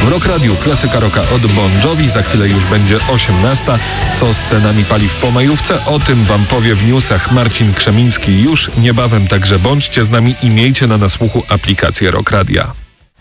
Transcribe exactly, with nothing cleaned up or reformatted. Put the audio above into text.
W Rock Radiu klasyka rocka od Bon Jovi. Za chwilę już będzie osiemnasta. Co z cenami paliw po majówce? O tym wam powie w newsach Marcin Krzemiński już niebawem. Także bądźcie z nami i miejcie na nasłuchu aplikację Rock Radia.